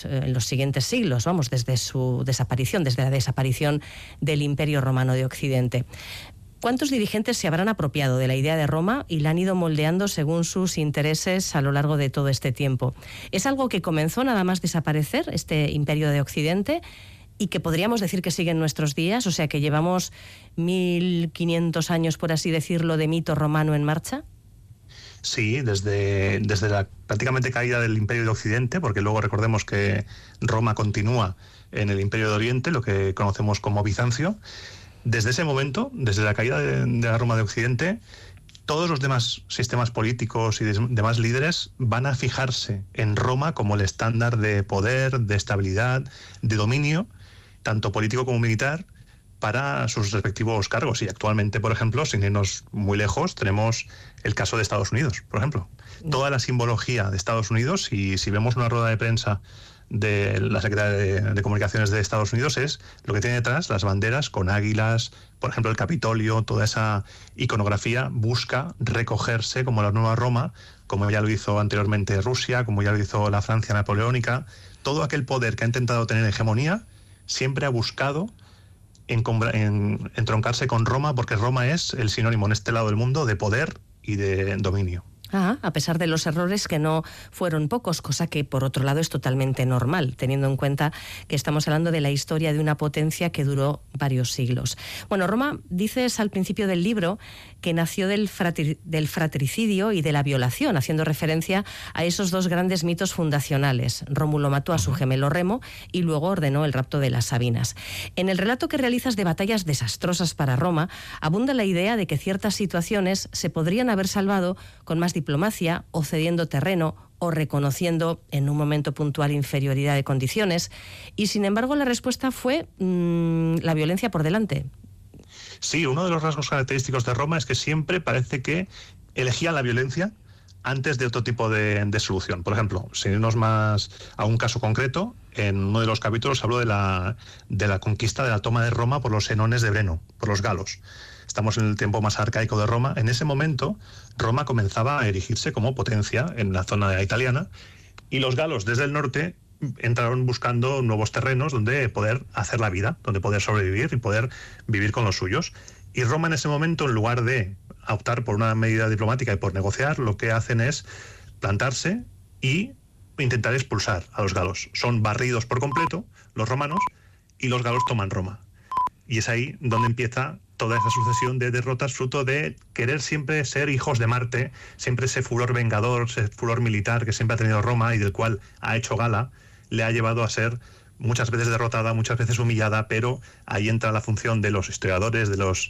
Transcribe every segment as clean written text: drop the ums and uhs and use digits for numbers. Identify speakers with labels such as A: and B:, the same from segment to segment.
A: en los siguientes siglos, vamos, desde su desaparición, desde la desaparición del Imperio Romano de Occidente. ¿Cuántos dirigentes se habrán apropiado de la idea de Roma y la han ido moldeando según sus intereses a lo largo de todo este tiempo? ¿Es algo que comenzó nada más desaparecer, este Imperio de Occidente, y que podríamos decir que sigue en nuestros días? O sea, que llevamos 1500 años, por así decirlo, de mito romano en marcha.
B: Sí, desde la prácticamente caída del Imperio de Occidente, porque luego recordemos que Roma continúa en el Imperio de Oriente, lo que conocemos como Bizancio. Desde ese momento, desde la caída de la Roma de Occidente, todos los demás sistemas políticos y demás líderes van a fijarse en Roma como el estándar de poder, de estabilidad, de dominio, tanto político como militar, para sus respectivos cargos. Y actualmente, por ejemplo, sin irnos muy lejos, tenemos el caso de Estados Unidos, por ejemplo. Toda la simbología de Estados Unidos, y si vemos una rueda de prensa de la Secretaría de Comunicaciones de Estados Unidos, es lo que tiene detrás, las banderas con águilas, por ejemplo el Capitolio, toda esa iconografía busca recogerse como la nueva Roma, como ya lo hizo anteriormente Rusia, como ya lo hizo la Francia napoleónica. Todo aquel poder que ha intentado tener hegemonía siempre ha buscado entroncarse con Roma, porque Roma es el sinónimo en este lado del mundo de poder y de dominio.
A: A pesar de los errores, que no fueron pocos, cosa que por otro lado es totalmente normal, teniendo en cuenta que estamos hablando de la historia de una potencia que duró varios siglos. Bueno, Roma, dices al principio del libro, que nació del fratricidio y de la violación, haciendo referencia a esos dos grandes mitos fundacionales. Rómulo mató a su gemelo Remo y luego ordenó el rapto de las Sabinas. En el relato que realizas de batallas desastrosas para Roma, abunda la idea de que ciertas situaciones se podrían haber salvado con más diplomacia, o cediendo terreno, o reconociendo en un momento puntual inferioridad de condiciones, y sin embargo la respuesta fue la violencia por delante.
B: Sí, uno de los rasgos característicos de Roma es que siempre parece que elegía la violencia antes de otro tipo de solución. Por ejemplo, sin irnos más a un caso concreto, en uno de los capítulos hablo de la conquista, de la toma de Roma por los senones de Breno, por los galos. Estamos en el tiempo más arcaico de Roma. En ese momento, Roma comenzaba a erigirse como potencia en la zona italiana, y los galos desde el norte entraron buscando nuevos terrenos donde poder hacer la vida, donde poder sobrevivir y poder vivir con los suyos. Y Roma en ese momento, en lugar de optar por una medida diplomática y por negociar, lo que hacen es plantarse y intentar expulsar a los galos. Son barridos por completo los romanos y los galos toman Roma. Y es ahí donde empieza toda esa sucesión de derrotas, fruto de querer siempre ser hijos de Marte, siempre ese furor vengador, ese furor militar que siempre ha tenido Roma y del cual ha hecho gala, le ha llevado a ser muchas veces derrotada, muchas veces humillada, pero ahí entra la función de los historiadores, de los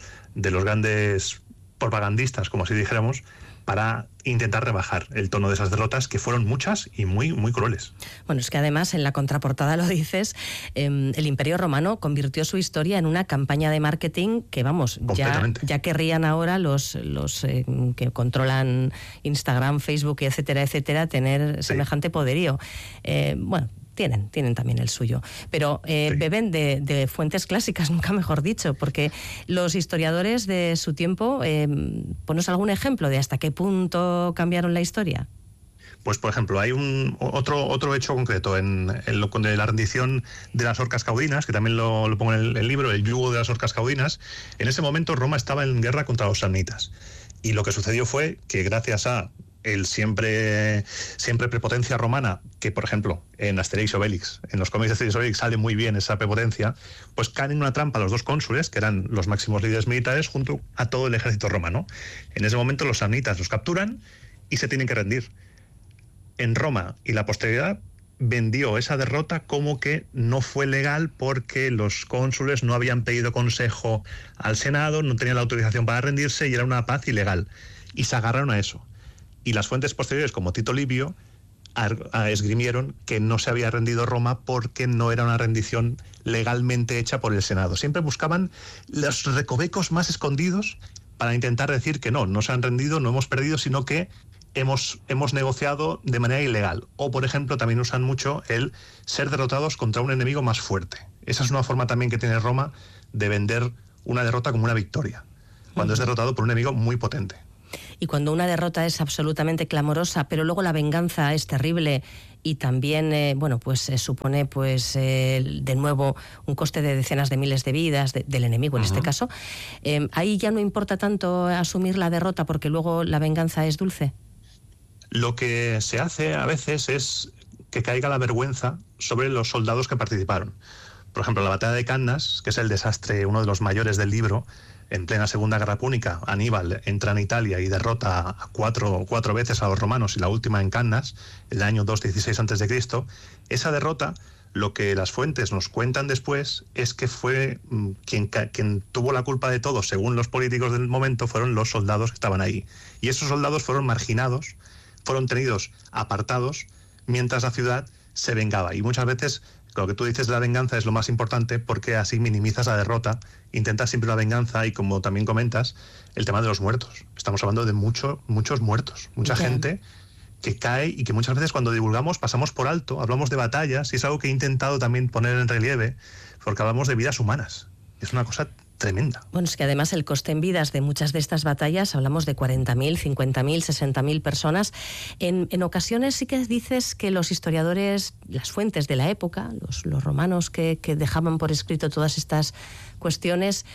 B: grandes propagandistas, como si dijéramos, para intentar rebajar el tono de esas derrotas, que fueron muchas y muy, muy crueles.
A: Bueno, es que además en la contraportada lo dices, el Imperio Romano convirtió su historia en una campaña de marketing que, vamos, ya querrían ahora los que controlan Instagram, Facebook, etcétera, tener semejante poderío. Bueno, tienen también el suyo, pero beben de fuentes clásicas, nunca mejor dicho, porque los historiadores de su tiempo, ponos algún ejemplo de hasta qué punto cambiaron la historia.
B: Pues, por ejemplo, hay otro hecho concreto en la rendición de las Orcas Caudinas, que también lo pongo en el libro, el yugo de las Orcas Caudinas. En ese momento Roma estaba en guerra contra los samnitas, y lo que sucedió fue que gracias a el siempre prepotencia romana, que por ejemplo en Asterix y Obelix, en los cómics de Asterix y Obelix sale muy bien esa prepotencia, pues caen en una trampa los dos cónsules, que eran los máximos líderes militares, junto a todo el ejército romano. En ese momento los samnitas los capturan y se tienen que rendir. En Roma y la posteridad vendió esa derrota como que no fue legal porque los cónsules no habían pedido consejo al Senado, no tenían la autorización para rendirse y era una paz ilegal. Y se agarraron a eso. Y las fuentes posteriores, como Tito Livio, esgrimieron que no se había rendido Roma porque no era una rendición legalmente hecha por el Senado. Siempre buscaban los recovecos más escondidos para intentar decir que no se han rendido, no hemos perdido, sino que hemos negociado de manera ilegal. O, por ejemplo, también usan mucho el ser derrotados contra un enemigo más fuerte. Esa es una forma también que tiene Roma de vender una derrota como una victoria, cuando es derrotado por un enemigo muy potente.
A: Y cuando una derrota es absolutamente clamorosa, pero luego la venganza es terrible y también supone de nuevo un coste de decenas de miles de vidas del enemigo en este caso. Ahí ya no importa tanto asumir la derrota porque luego la venganza es dulce.
B: Lo que se hace a veces es que caiga la vergüenza sobre los soldados que participaron. Por ejemplo, la batalla de Cannas, que es el desastre, uno de los mayores del libro, en plena Segunda Guerra Púnica, Aníbal entra en Italia y derrota a cuatro veces a los romanos, y la última en Cannas, el año 216 a.C. Esa derrota, lo que las fuentes nos cuentan después, es que fue quien tuvo la culpa de todo, según los políticos del momento, fueron los soldados que estaban ahí. Y esos soldados fueron marginados, fueron tenidos apartados, mientras la ciudad se vengaba. Y muchas veces lo que tú dices de la venganza es lo más importante, porque así minimizas la derrota, intentas siempre la venganza, y como también comentas, el tema de los muertos. Estamos hablando de muchos muertos, mucha gente que cae, y que muchas veces cuando divulgamos pasamos por alto, hablamos de batallas, y es algo que he intentado también poner en relieve, porque hablamos de vidas humanas. Es una cosa tremenda.
A: Bueno, es que además el coste en vidas de muchas de estas batallas, hablamos de 40.000, 50.000, 60.000 personas. En ocasiones sí que dices que los historiadores, las fuentes de la época, los romanos que dejaban por escrito todas estas cuestiones,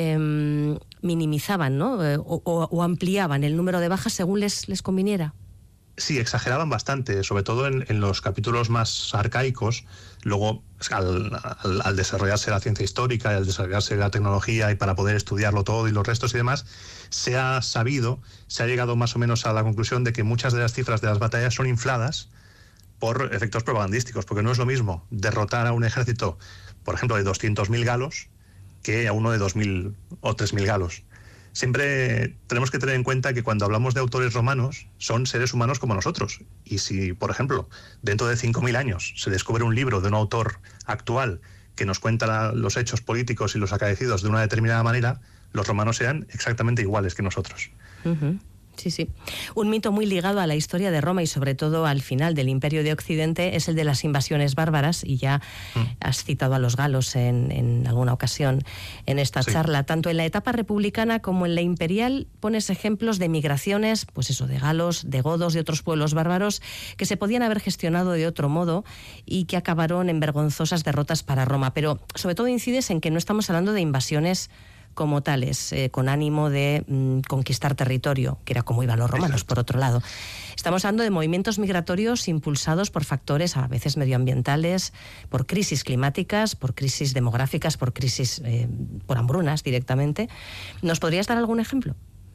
A: minimizaban, ¿no? O ampliaban el número de bajas según les conviniera.
B: Sí, exageraban bastante, sobre todo en los capítulos más arcaicos. Luego, al desarrollarse la ciencia histórica y al desarrollarse la tecnología, y para poder estudiarlo todo y los restos y demás, se ha llegado más o menos a la conclusión de que muchas de las cifras de las batallas son infladas por efectos propagandísticos, porque no es lo mismo derrotar a un ejército, por ejemplo, de 200.000 galos, que a uno de 2.000 o 3.000 galos. Siempre tenemos que tener en cuenta que cuando hablamos de autores romanos, son seres humanos como nosotros. Y si, por ejemplo, dentro de 5.000 años se descubre un libro de un autor actual que nos cuenta los hechos políticos y los acaecidos de una determinada manera, los romanos sean exactamente iguales que nosotros.
A: Sí. Un mito muy ligado a la historia de Roma y sobre todo al final del Imperio de Occidente es el de las invasiones bárbaras, y ya has citado a los galos en alguna ocasión en esta charla. Tanto en la etapa republicana como en la imperial pones ejemplos de migraciones, pues eso, de galos, de godos, de otros pueblos bárbaros que se podían haber gestionado de otro modo y que acabaron en vergonzosas derrotas para Roma. Pero sobre todo incides en que no estamos hablando de invasiones como tales, con ánimo de conquistar territorio, que era como iban los romanos. Por otro lado, estamos hablando de movimientos migratorios impulsados por factores a veces medioambientales, por crisis climáticas, por crisis demográficas, por crisis, por hambrunas directamente. ¿Nos podrías dar algún ejemplo?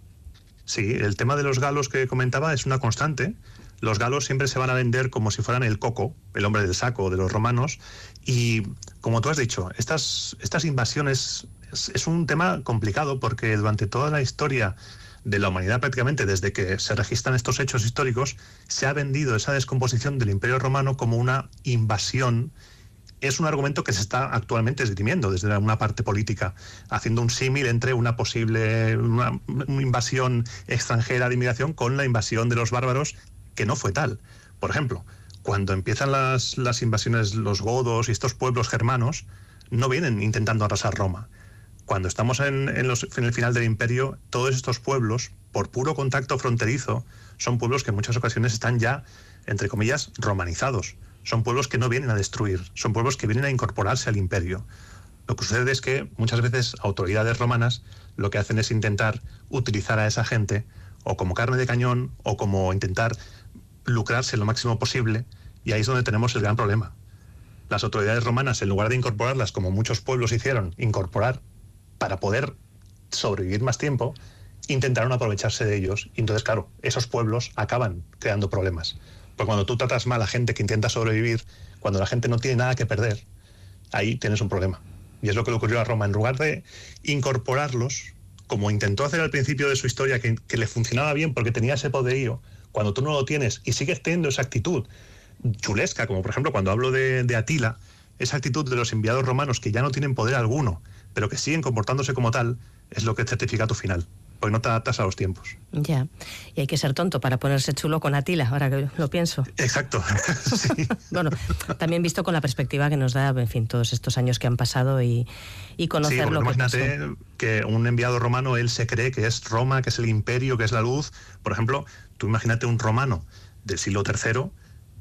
B: Sí, el tema de los galos que comentaba es una constante. Los galos siempre se van a vender como si fueran el coco, el hombre del saco de los romanos, y como tú has dicho, estas invasiones es un tema complicado, porque durante toda la historia de la humanidad, prácticamente desde que se registran estos hechos históricos, se ha vendido esa descomposición del Imperio Romano como una invasión. Es un argumento que se está actualmente esgrimiendo desde una parte política, haciendo un símil entre una posible una invasión extranjera de inmigración con la invasión de los bárbaros, que no fue tal. Por ejemplo, cuando empiezan las invasiones, los godos y estos pueblos germanos no vienen intentando arrasar Roma. Cuando estamos en el final del imperio, todos estos pueblos, por puro contacto fronterizo, son pueblos que en muchas ocasiones están ya, entre comillas, romanizados. Son pueblos que no vienen a destruir, son pueblos que vienen a incorporarse al imperio. Lo que sucede es que muchas veces autoridades romanas lo que hacen es intentar utilizar a esa gente o como carne de cañón o como intentar lucrarse lo máximo posible, y ahí es donde tenemos el gran problema. Las autoridades romanas, en lugar de incorporarlas como muchos pueblos hicieron, incorporar para poder sobrevivir más tiempo, intentaron aprovecharse de ellos. Y entonces, claro, esos pueblos acaban creando problemas. Porque cuando tú tratas mal a gente que intenta sobrevivir, cuando la gente no tiene nada que perder, ahí tienes un problema. Y es lo que le ocurrió a Roma. En lugar de incorporarlos, como intentó hacer al principio de su historia, que le funcionaba bien porque tenía ese poderío, cuando tú no lo tienes y sigues teniendo esa actitud chulesca, como por ejemplo cuando hablo de Atila, esa actitud de los enviados romanos que ya no tienen poder alguno, pero que siguen comportándose como tal, es lo que certifica tu final, porque no te adaptas a los tiempos.
A: Ya, y hay que ser tonto para ponerse chulo con Atila, ahora que lo pienso.
B: Exacto, sí.
A: Bueno, también visto con la perspectiva que nos da, en fin, todos estos años que han pasado y conocer lo que pasó.
B: Imagínate que un enviado romano, él se cree que es Roma, que es el imperio, que es la luz. Por ejemplo, tú imagínate un romano del siglo III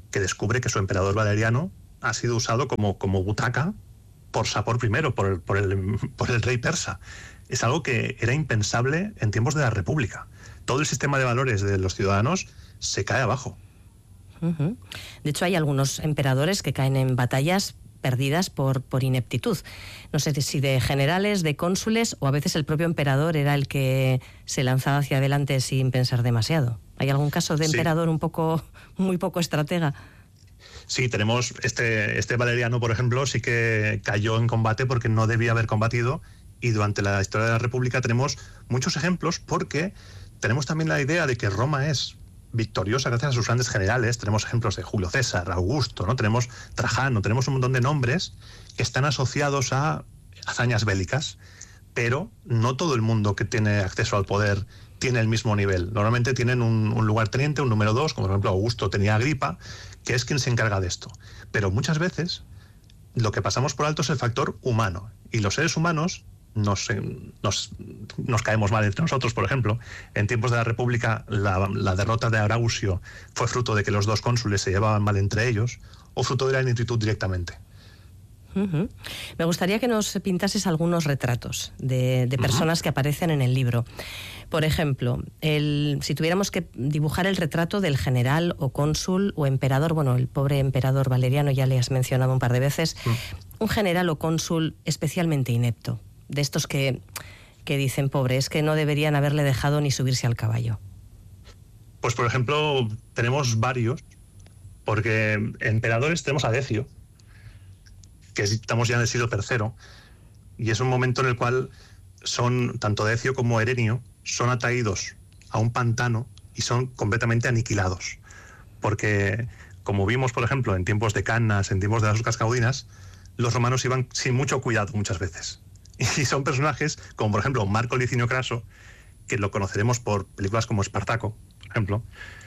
B: que descubre que su emperador Valeriano ha sido usado como butaca por Sapor I, por el rey persa. Es algo que era impensable en tiempos de la República. Todo el sistema de valores de los ciudadanos se cae abajo.
A: Uh-huh. De hecho, hay algunos emperadores que caen en batallas perdidas por ineptitud. No sé si de generales, de cónsules, o a veces el propio emperador era el que se lanzaba hacia adelante sin pensar demasiado. ¿Hay algún caso de emperador muy poco estratega?
B: Sí, tenemos este Valeriano, por ejemplo, sí que cayó en combate porque no debía haber combatido, y durante la historia de la República tenemos muchos ejemplos porque tenemos también la idea de que Roma es victoriosa gracias a sus grandes generales. Tenemos ejemplos de Julio César, Augusto, ¿no? Tenemos Trajano, tenemos un montón de nombres que están asociados a hazañas bélicas, pero no todo el mundo que tiene acceso al poder tiene el mismo nivel. Normalmente tienen un lugarteniente, un número 2, como por ejemplo Augusto tenía a Agripa, que es quien se encarga de esto. Pero muchas veces lo que pasamos por alto es el factor humano, y los seres humanos nos caemos mal entre nosotros. Por ejemplo, en tiempos de la República, la derrota de Arausio fue fruto de que los dos cónsules se llevaban mal entre ellos, o fruto de la ineptitud directamente.
A: Uh-huh. Me gustaría que nos pintases algunos retratos de personas que aparecen en el libro. Por ejemplo, si tuviéramos que dibujar el retrato del general o cónsul o emperador, bueno, el pobre emperador Valeriano ya le has mencionado un par de veces, un general o cónsul especialmente inepto, de estos que dicen, pobre, es que no deberían haberle dejado ni subirse al caballo.
B: Pues por ejemplo, tenemos varios, porque emperadores tenemos a Decio, que estamos ya en el siglo III, y es un momento en el cual son, tanto Decio como Herenio, son atraídos a un pantano y son completamente aniquilados. Porque, como vimos, por ejemplo, en tiempos de Cannas, en tiempos de las Orcas Caudinas, los romanos iban sin mucho cuidado muchas veces. Y son personajes como, por ejemplo, Marco Licinio Craso, que lo conoceremos por películas como Espartaco, por ejemplo.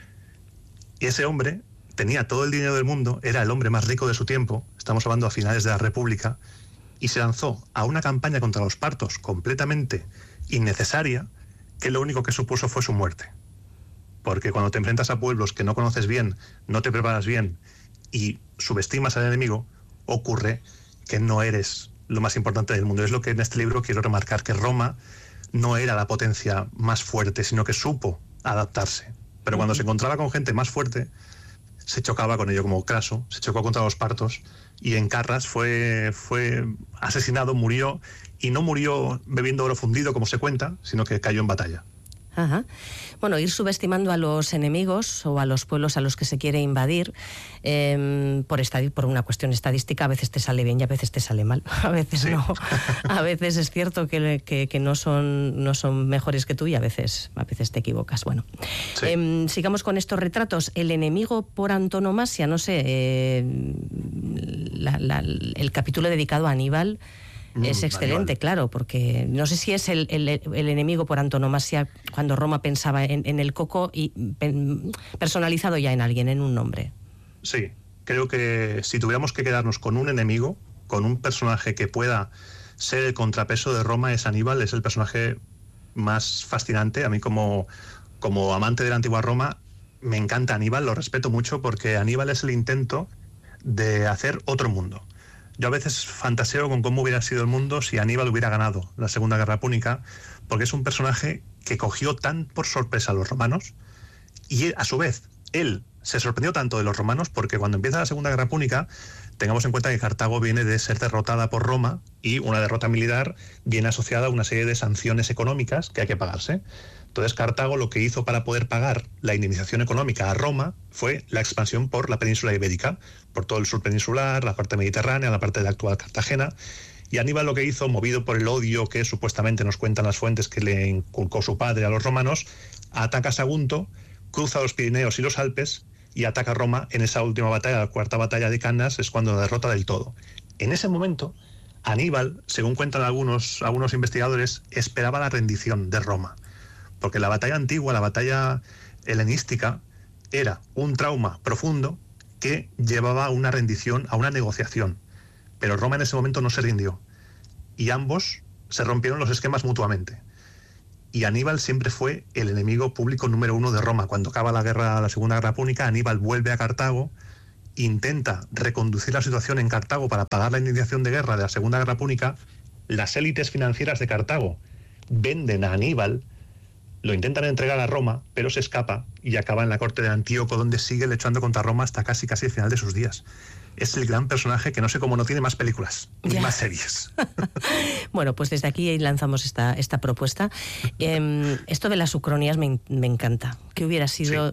B: Y ese hombre tenía todo el dinero del mundo, era el hombre más rico de su tiempo, estamos hablando a finales de la República, y se lanzó a una campaña contra los partos completamente innecesaria, que lo único que supuso fue su muerte. Porque cuando te enfrentas a pueblos que no conoces bien, no te preparas bien y subestimas al enemigo, ocurre que no eres lo más importante del mundo. Es lo que en este libro quiero remarcar, que Roma no era la potencia más fuerte, sino que supo adaptarse. Pero cuando se encontraba con gente más fuerte, se chocaba con ello, como Craso, se chocó contra los partos, y en Carras fue asesinado, murió, y no murió bebiendo oro fundido, como se cuenta, sino que cayó en batalla.
A: Ajá. Bueno, ir subestimando a los enemigos o a los pueblos a los que se quiere invadir, por una cuestión estadística, a veces te sale bien y a veces te sale mal. A veces sí. No. A veces es cierto que no son mejores que tú, y a veces te equivocas. Bueno, sí. Sigamos con estos retratos. El enemigo por antonomasia, no sé, el capítulo dedicado a Aníbal es excelente, claro, porque no sé si es el enemigo por antonomasia cuando Roma pensaba en el coco y personalizado ya en alguien, en un nombre.
B: Sí, creo que si tuviéramos que quedarnos con un enemigo, con un personaje que pueda ser el contrapeso de Roma, es Aníbal. Es el personaje más fascinante. A mí como amante de la antigua Roma me encanta Aníbal, lo respeto mucho, porque Aníbal es el intento de hacer otro mundo. Yo a veces fantaseo con cómo hubiera sido el mundo si Aníbal hubiera ganado la Segunda Guerra Púnica, porque es un personaje que cogió tan por sorpresa a los romanos, y a su vez él se sorprendió tanto de los romanos, porque cuando empieza la Segunda Guerra Púnica, tengamos en cuenta que Cartago viene de ser derrotada por Roma, y una derrota militar viene asociada a una serie de sanciones económicas que hay que pagarse. Entonces Cartago lo que hizo para poder pagar la indemnización económica a Roma fue la expansión por la península ibérica, por todo el sur peninsular, la parte mediterránea, la parte de la actual Cartagena. Y Aníbal lo que hizo, movido por el odio que supuestamente nos cuentan las fuentes que le inculcó su padre a los romanos, ataca a Sagunto, cruza los Pirineos y los Alpes y ataca a Roma en esa última batalla, la cuarta batalla de Cannas, es cuando la derrota del todo. En ese momento, Aníbal, según cuentan algunos investigadores, esperaba la rendición de Roma. Porque la batalla antigua, la batalla helenística, era un trauma profundo que llevaba a una rendición, a una negociación. Pero Roma en ese momento no se rindió. Y ambos se rompieron los esquemas mutuamente. Y Aníbal siempre fue el enemigo público número 1 de Roma. Cuando acaba la Segunda Guerra Púnica, Aníbal vuelve a Cartago intenta reconducir la situación en Cartago para pagar la indemnización de guerra de la Segunda Guerra Púnica, las élites financieras de Cartago venden a Aníbal, lo intentan entregar a Roma, pero se escapa y acaba en la corte de Antíoco, donde sigue luchando contra Roma hasta casi el final de sus días. Es el gran personaje que no sé cómo no tiene más películas ni más series.
A: Bueno, pues desde aquí lanzamos esta propuesta. Esto de las ucronías me encanta. ¿Qué hubiera sido,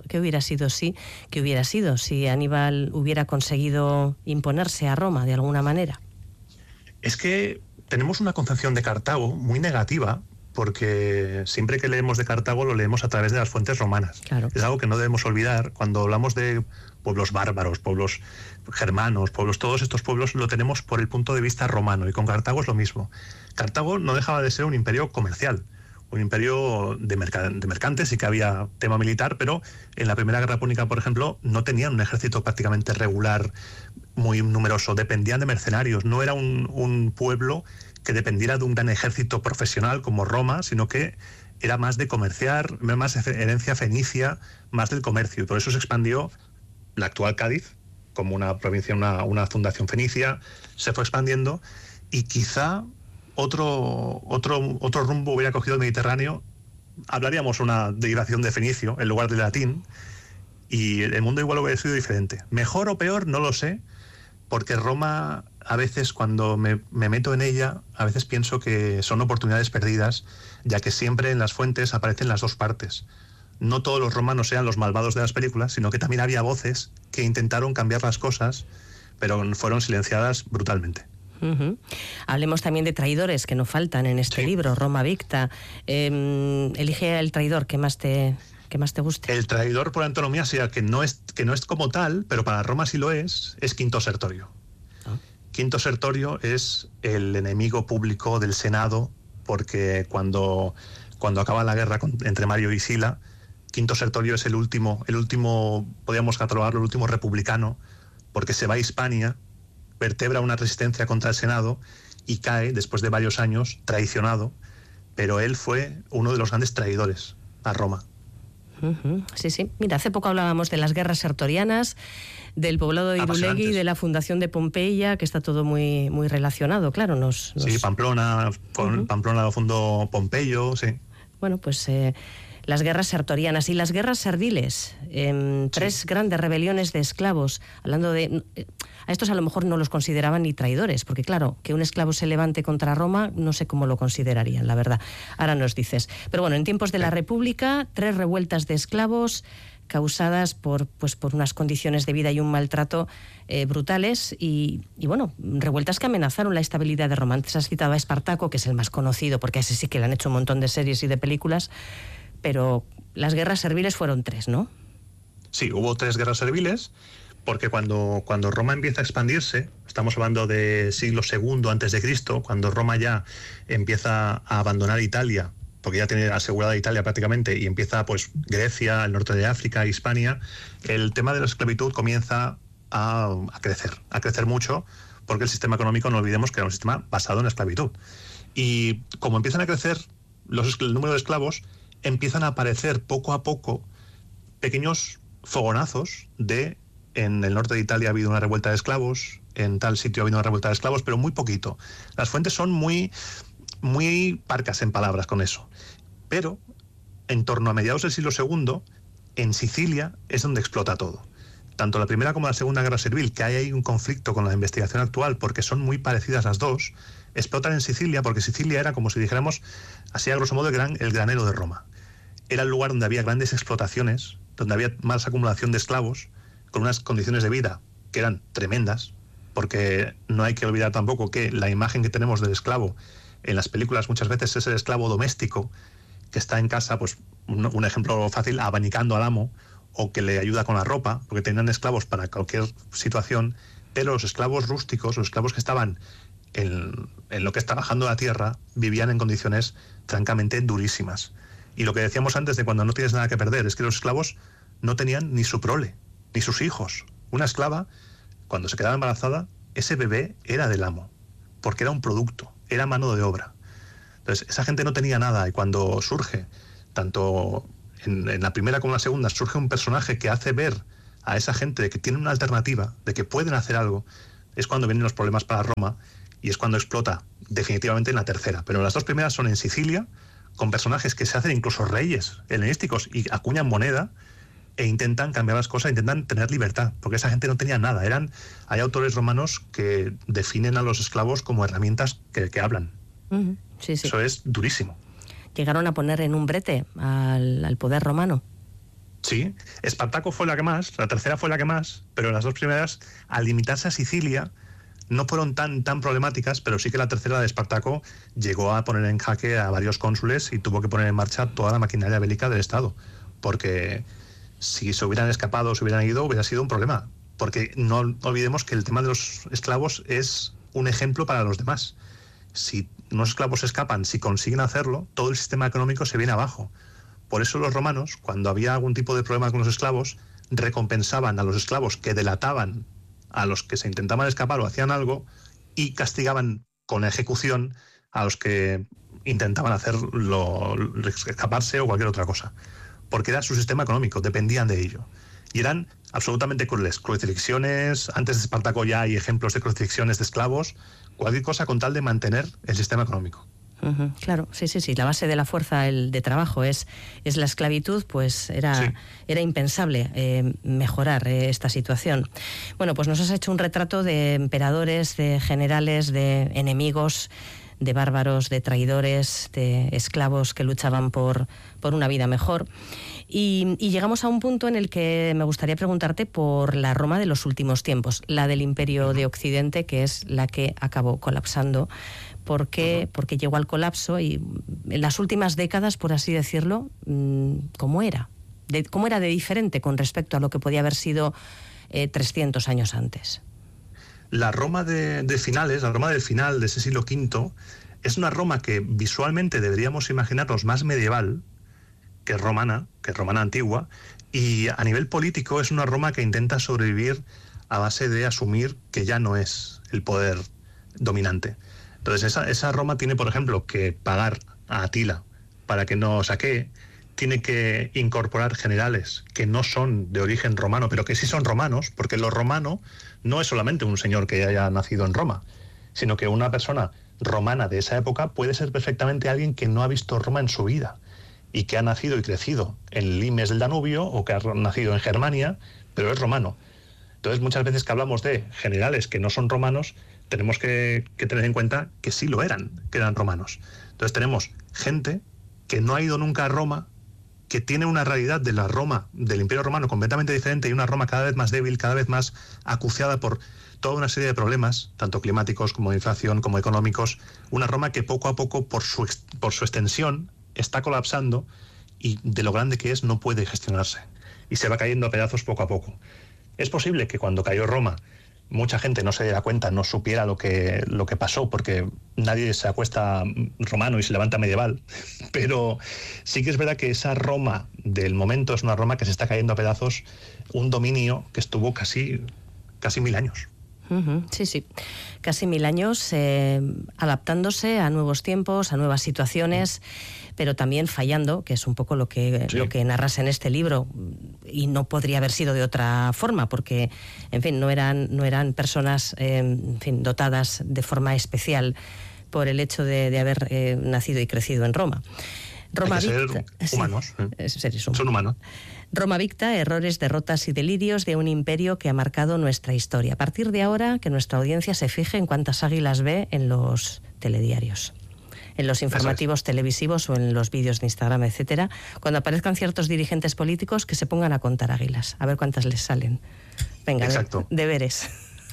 A: si Aníbal hubiera conseguido imponerse a Roma de alguna manera?
B: Es que tenemos una concepción de Cartago muy negativa, porque siempre que leemos de Cartago lo leemos a través de las fuentes romanas.
A: Claro.
B: Es algo que no debemos olvidar. Cuando hablamos de pueblos bárbaros, pueblos germanos, todos estos pueblos lo tenemos por el punto de vista romano, y con Cartago es lo mismo. Cartago no dejaba de ser un imperio comercial, un imperio de mercantes, sí que había tema militar, pero en la Primera Guerra Púnica, por ejemplo, no tenían un ejército prácticamente regular muy numeroso, dependían de mercenarios, no era un pueblo que dependiera de un gran ejército profesional como Roma, sino que era más de comerciar, más herencia fenicia, más del comercio, y por eso se expandió la actual Cádiz como una provincia, una fundación fenicia, se fue expandiendo, y quizá otro rumbo hubiera cogido el Mediterráneo, hablaríamos una derivación de fenicio en lugar de latín, y el mundo igual hubiera sido diferente. Mejor o peor, no lo sé, porque Roma, a veces cuando me meto en ella, a veces pienso que son oportunidades perdidas, ya que siempre en las fuentes aparecen las dos partes. No todos los romanos eran los malvados de las películas, sino que también había voces que intentaron cambiar las cosas, pero fueron silenciadas brutalmente.
A: Hablemos también de traidores que no faltan en este libro, Roma Victa. Elige el traidor que más te guste.
B: El traidor por antonomía, sea que no es como tal, pero para Roma sí lo es Quinto Sertorio. Quinto Sertorio es el enemigo público del Senado, porque cuando acaba la guerra entre Mario y Sila, Quinto Sertorio es el último, podríamos catalogarlo, el último republicano, porque se va a Hispania, vertebra una resistencia contra el Senado y cae después de varios años traicionado, pero él fue uno de los grandes traidores a Roma.
A: Sí. Mira, hace poco hablábamos de las guerras sertorianas, del poblado de Irulegui, de la fundación de Pompeya, que está todo muy, muy relacionado, claro.
B: Sí, Pamplona, Pamplona lo fundó Pompeyo, sí.
A: Bueno, pues las guerras sertorianas y las guerras serviles, 3 grandes rebeliones de esclavos, hablando de... A estos a lo mejor no los consideraban ni traidores, porque claro, que un esclavo se levante contra Roma, no sé cómo lo considerarían, la verdad. Ahora nos dices. Pero bueno, en tiempos de la República, 3 revueltas de esclavos causadas por unas condiciones de vida y un maltrato brutales y bueno, revueltas que amenazaron la estabilidad de Roma. Antes has citado a Espartaco, que es el más conocido, porque a ese sí que le han hecho un montón de series y de películas, pero las guerras serviles fueron 3, ¿no?
B: Sí, hubo 3 guerras serviles, porque cuando Roma empieza a expandirse, estamos hablando de siglo II antes de Cristo, cuando Roma ya empieza a abandonar Italia, porque ya tiene asegurada Italia prácticamente, y empieza pues Grecia, el norte de África, Hispania, el tema de la esclavitud comienza a crecer mucho, porque el sistema económico, no olvidemos que era un sistema basado en la esclavitud. Y como empiezan a crecer el número de esclavos, empiezan a aparecer poco a poco pequeños fogonazos de... En el norte de Italia ha habido una revuelta de esclavos, en tal sitio ha habido una revuelta de esclavos, pero muy poquito. Las fuentes son muy parcas en palabras con eso. Pero en torno a mediados del siglo II, en Sicilia es donde explota todo. Tanto la Primera como la Segunda Guerra Servil, que hay ahí un conflicto con la investigación actual, porque son muy parecidas las dos, explotan en Sicilia, porque Sicilia era, como si dijéramos, así a grosso modo, el granero de Roma. Era el lugar donde había grandes explotaciones, donde había más acumulación de esclavos, con unas condiciones de vida que eran tremendas, porque no hay que olvidar tampoco que la imagen que tenemos del esclavo en las películas muchas veces es el esclavo doméstico, que está en casa, pues un ejemplo fácil, abanicando al amo, o que le ayuda con la ropa, porque tenían esclavos para cualquier situación, pero los esclavos rústicos, los esclavos que estaban en lo que es trabajando la tierra, vivían en condiciones francamente durísimas. Y lo que decíamos antes de cuando no tienes nada que perder, es que los esclavos no tenían ni su prole, ni sus hijos. Una esclava, cuando se quedaba embarazada, ese bebé era del amo, porque era un producto, era mano de obra. Entonces, esa gente no tenía nada, y cuando surge, tanto en la primera como en la segunda, surge un personaje que hace ver a esa gente de que tienen una alternativa, de que pueden hacer algo, es cuando vienen los problemas para Roma y es cuando explota definitivamente en la tercera. Pero las dos primeras son en Sicilia, con personajes que se hacen incluso reyes helenísticos y acuñan moneda e intentan cambiar las cosas, intentan tener libertad, porque esa gente no tenía nada. Hay autores romanos que definen a los esclavos como herramientas que hablan.
A: Sí, sí.
B: Eso es durísimo.
A: Llegaron a poner en un brete al poder romano.
B: Sí, Espartaco fue la que más, la tercera fue la que más, pero las dos primeras, al limitarse a Sicilia, no fueron tan problemáticas, pero sí que la tercera de Espartaco llegó a poner en jaque a varios cónsules y tuvo que poner en marcha toda la maquinaria bélica del Estado, porque si se hubieran escapado o se hubieran ido, hubiera sido un problema, porque no olvidemos que el tema de los esclavos es un ejemplo para los demás. Si unos esclavos escapan, si consiguen hacerlo, todo el sistema económico se viene abajo. Por eso los romanos, cuando había algún tipo de problema con los esclavos, recompensaban a los esclavos que delataban a los que se intentaban escapar o hacían algo, y castigaban con ejecución a los que intentaban escaparse o cualquier otra cosa. Porque era su sistema económico, dependían de ello. Y eran absolutamente crueles. Crucifixiones, antes de Espartaco ya hay ejemplos de crucifixiones de esclavos, cualquier cosa con tal de mantener el sistema económico.
A: Claro, sí. La base de la fuerza de trabajo es la esclavitud, pues era impensable mejorar esta situación. Bueno, pues nos has hecho un retrato de emperadores, de generales, de enemigos, de bárbaros, de traidores, de esclavos que luchaban por una vida mejor. Y llegamos a un punto en el que me gustaría preguntarte por la Roma de los últimos tiempos, la del Imperio de Occidente, que es la que acabó colapsando. Porque llegó al colapso y en las últimas décadas, por así decirlo, ¿cómo era? ¿Cómo era de diferente con respecto a lo que podía haber sido 300 años antes?
B: La Roma de finales, la Roma del final de ese siglo V, es una Roma que visualmente deberíamos imaginarnos más medieval que romana antigua, y a nivel político es una Roma que intenta sobrevivir a base de asumir que ya no es el poder dominante. Entonces esa Roma tiene, por ejemplo, que pagar a Atila para que no saquee, tiene que incorporar generales que no son de origen romano, pero que sí son romanos, porque lo romano no es solamente un señor que haya nacido en Roma, sino que una persona romana de esa época puede ser perfectamente alguien que no ha visto Roma en su vida y que ha nacido y crecido en limes del Danubio o que ha nacido en Germania, pero es romano. Entonces, muchas veces que hablamos de generales que no son romanos, tenemos que tener en cuenta que sí lo eran, que eran romanos. Entonces tenemos gente que no ha ido nunca a Roma, que tiene una realidad de la Roma, del Imperio Romano completamente diferente, y una Roma cada vez más débil, cada vez más acuciada por toda una serie de problemas, tanto climáticos como de inflación, como económicos. Una Roma que poco a poco, por su extensión, está colapsando y de lo grande que es no puede gestionarse. Y se va cayendo a pedazos poco a poco. Es posible que cuando cayó Roma mucha gente no se diera cuenta, no supiera lo que pasó, porque nadie se acuesta romano y se levanta medieval. Pero sí que es verdad que esa Roma del momento es una Roma que se está cayendo a pedazos, un dominio que estuvo casi 1000 años.
A: Sí, casi 1000 años adaptándose a nuevos tiempos, a nuevas situaciones, pero también fallando, que es un poco lo que narras en este libro, y no podría haber sido de otra forma, porque, en fin, no eran personas dotadas de forma especial por el hecho de haber nacido y crecido en Roma.
B: Roma ser humanos. Son humanos.
A: Roma Victa, errores, derrotas y delirios de un imperio que ha marcado nuestra historia. A partir de ahora, que nuestra audiencia se fije en cuántas águilas ve en los telediarios, en los informativos televisivos o en los vídeos de Instagram, etcétera. Cuando aparezcan ciertos dirigentes políticos, que se pongan a contar águilas, a ver cuántas les salen. Venga, deberes.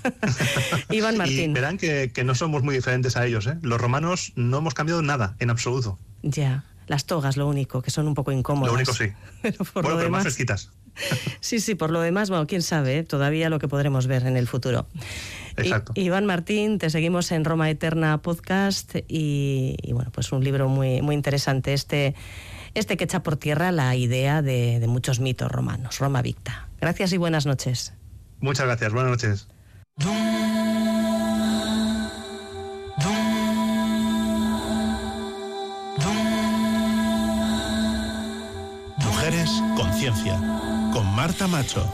A: Iván Martín.
B: Y verán que no somos muy diferentes a ellos, ¿eh? Los romanos no hemos cambiado nada, en absoluto.
A: Ya. Las togas, lo único, que son un poco incómodas.
B: Lo único sí.
A: Pero
B: más fresquitas.
A: Sí, por lo demás, bueno, quién sabe, ¿eh? Todavía lo que podremos ver en el futuro.
B: Exacto.
A: Iván Martín, te seguimos en Roma Eterna Podcast y bueno, pues un libro muy, muy interesante, este que echa por tierra la idea de muchos mitos romanos, Roma Victa. Gracias y buenas noches.
B: Muchas gracias, buenas noches.
C: Mujeres Conciencia, con Marta Macho.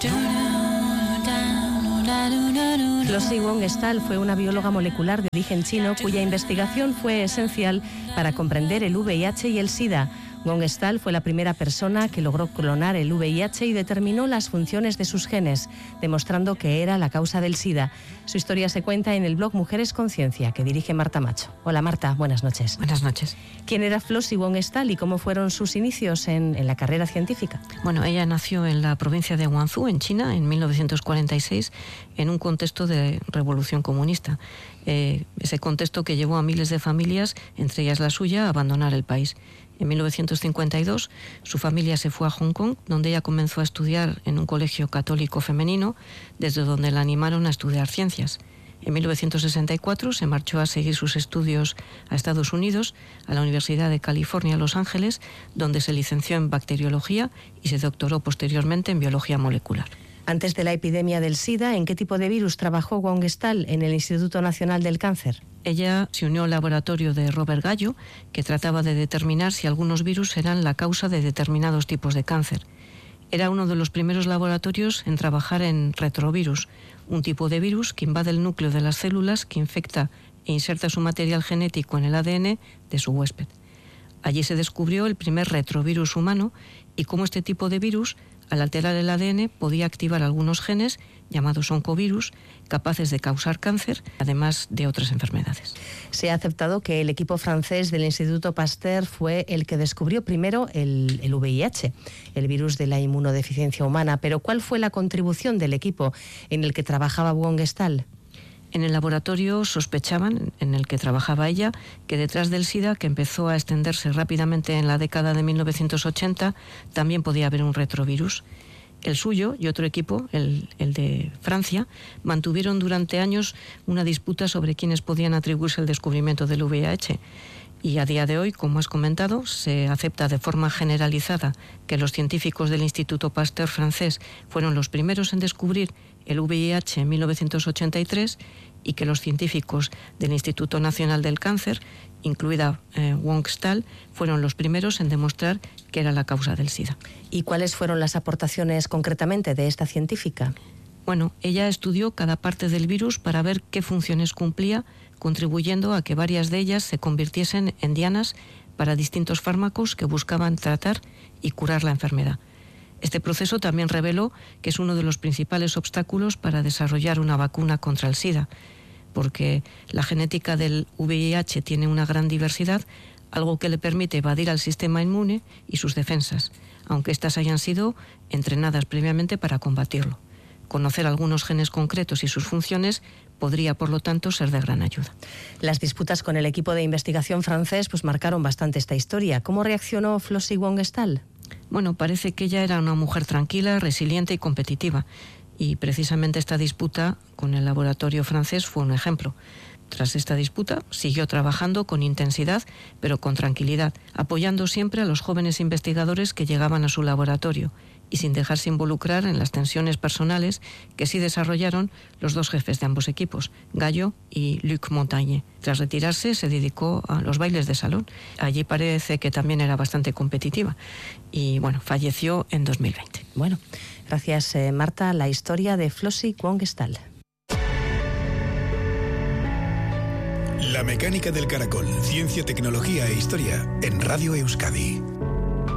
A: Flossie Wong-Stahl fue una bióloga molecular de origen chino cuya investigación fue esencial para comprender el VIH y el SIDA. Wong-Stahl fue la primera persona que logró clonar el VIH y determinó las funciones de sus genes, demostrando que era la causa del SIDA. Su historia se cuenta en el blog Mujeres Conciencia, que dirige Marta Macho. Hola Marta, buenas noches.
D: Buenas noches.
A: ¿Quién era Flossie Wong-Stahl y cómo fueron sus inicios en la carrera científica?
D: Bueno, ella nació en la provincia de Guangzhou, en China, en 1946, en un contexto de revolución comunista. Ese contexto que llevó a miles de familias, entre ellas la suya, a abandonar el país. En 1952, su familia se fue a Hong Kong, donde ella comenzó a estudiar en un colegio católico femenino, desde donde la animaron a estudiar ciencias. En 1964 se marchó a seguir sus estudios a Estados Unidos, a la Universidad de California, Los Ángeles, donde se licenció en bacteriología y se doctoró posteriormente en biología molecular.
A: Antes de la epidemia del SIDA, ¿en qué tipo de virus trabajó Wong-Stahl en el Instituto Nacional del Cáncer?
D: Ella se unió al laboratorio de Robert Gallo, que trataba de determinar si algunos virus eran la causa de determinados tipos de cáncer. Era uno de los primeros laboratorios en trabajar en retrovirus, un tipo de virus que invade el núcleo de las células, que infecta e inserta su material genético en el ADN de su huésped. Allí se descubrió el primer retrovirus humano y cómo este tipo de virus, al alterar el ADN, podía activar algunos genes, llamados oncovirus, capaces de causar cáncer, además de otras enfermedades.
A: Se ha aceptado que el equipo francés del Instituto Pasteur fue el que descubrió primero el VIH, el virus de la inmunodeficiencia humana. Pero ¿cuál fue la contribución del equipo en el que trabajaba Wong-Stahl?
D: En el laboratorio sospechaban, en el que trabajaba ella, que detrás del SIDA, que empezó a extenderse rápidamente en la década de 1980, también podía haber un retrovirus. El suyo y otro equipo, el de Francia, mantuvieron durante años una disputa sobre quiénes podían atribuirse el descubrimiento del VIH. Y a día de hoy, como has comentado, se acepta de forma generalizada que los científicos del Instituto Pasteur francés fueron los primeros en descubrir el VIH en 1983 y que los científicos del Instituto Nacional del Cáncer, incluida Wong-Stahl, fueron los primeros en demostrar que era la causa del SIDA.
A: ¿Y cuáles fueron las aportaciones concretamente de esta científica?
D: Bueno, ella estudió cada parte del virus para ver qué funciones cumplía, contribuyendo a que varias de ellas se convirtiesen en dianas para distintos fármacos que buscaban tratar y curar la enfermedad. Este proceso también reveló que es uno de los principales obstáculos para desarrollar una vacuna contra el SIDA, porque la genética del VIH tiene una gran diversidad, algo que le permite evadir al sistema inmune y sus defensas, aunque éstas hayan sido entrenadas previamente para combatirlo. Conocer algunos genes concretos y sus funciones podría, por lo tanto, ser de gran ayuda.
A: Las disputas con el equipo de investigación francés marcaron bastante esta historia. ¿Cómo reaccionó Flossie Wong-Stahl?
D: Bueno, parece que ella era una mujer tranquila, resiliente y competitiva. Y precisamente esta disputa con el laboratorio francés fue un ejemplo. Tras esta disputa, siguió trabajando con intensidad, pero con tranquilidad, apoyando siempre a los jóvenes investigadores que llegaban a su laboratorio y sin dejarse involucrar en las tensiones personales que sí desarrollaron los dos jefes de ambos equipos, Gallo y Luc Montagnier. Tras retirarse, se dedicó a los bailes de salón. Allí parece que también era bastante competitiva y, bueno, falleció en 2020.
A: Bueno, gracias, Marta. La historia de Flossie Wong-Stahl.
C: La mecánica del caracol, ciencia, tecnología e historia en Radio Euskadi.